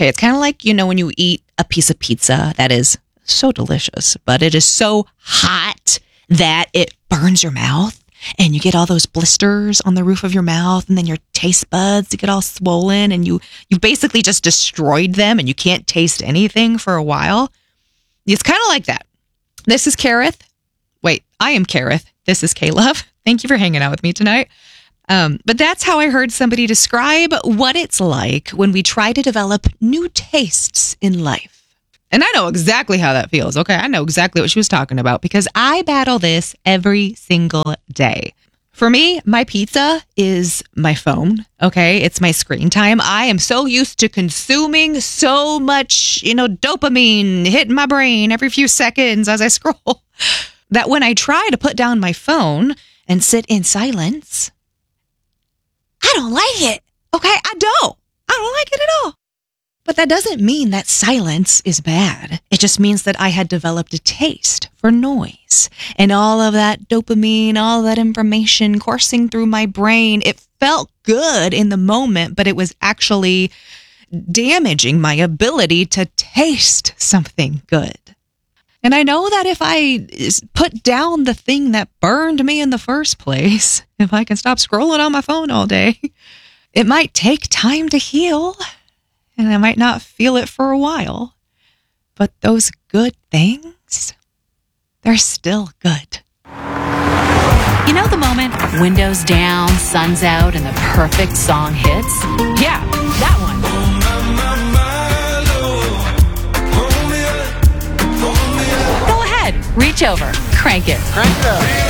Okay, it's kind of like, when you eat a piece of pizza that is so delicious, but it is so hot that it burns your mouth and you get all those blisters on the roof of your mouth, and then your taste buds get all swollen, and you basically just destroyed them and you can't taste anything for a while. It's kind of like that. This is Kareth. Wait, I am Kareth. This is K-Love. Thank you for hanging out with me tonight. But that's how I heard somebody describe what it's like when we try to develop new tastes in life. And I know exactly how that feels. Okay, I know exactly what she was talking about because I battle this every single day. For me, my pizza is my phone, okay? It's my screen time. I am so used to consuming so much, dopamine hitting my brain every few seconds as I scroll that when I try to put down my phone and sit in silence, I don't like it, okay? I don't like it at all. But that doesn't mean that silence is bad. It just means that I had developed a taste for noise and all of that dopamine, all that information coursing through my brain. It felt good in the moment, but it was actually damaging my ability to taste something good. And I know that if I put down the thing that burned me in the first place, if I can stop scrolling on my phone all day, it might take time to heal. And I might not feel it for a while, but those good things, they're still good. You know the moment, windows down, sun's out, and the perfect song hits? Yeah, that one. Go ahead, reach over, crank it. Crank it up.